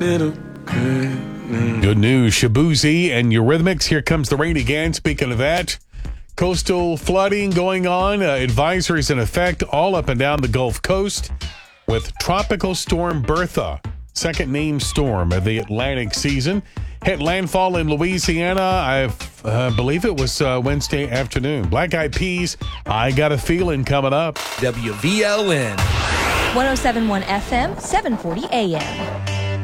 little good. Good news. Shabuzi and Eurythmics. Here comes the rain again. Speaking of that, coastal flooding going on. Advisories in effect all up and down the Gulf Coast with Tropical Storm Bertha, second named storm of the Atlantic season. Hit landfall in Louisiana, I believe it was Wednesday afternoon. Black Eyed Peas, I Got a Feeling coming up. WVLN. 107.1 FM, 740 AM.